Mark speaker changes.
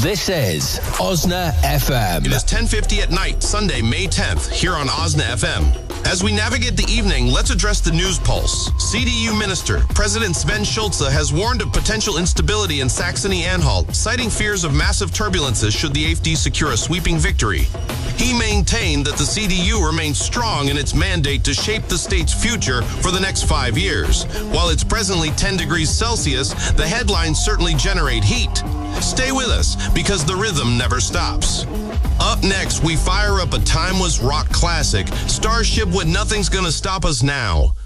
Speaker 1: This is Osna FM.
Speaker 2: It is 10:50 at night, Sunday, May 10th, here on Osna FM. As we navigate the evening, let's address the news pulse. CDU Minister, President Sven Schulze, has warned of potential instability in Saxony-Anhalt, citing fears of massive turbulences should the AfD secure a sweeping victory. He maintained that the CDU remains strong in its mandate to shape the state's future for the next 5 years. While it's presently 10 degrees Celsius, the headlines certainly generate heat. Stay with us, because the rhythm never stops. Up next, we fire up a timeless rock classic, Starship with Nothing's Gonna Stop Us Now.